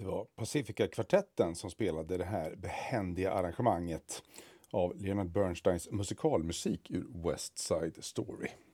Det var Pacifica-kvartetten som spelade det här behändiga arrangemanget av Leonard Bernsteins musikalmusik ur West Side Story.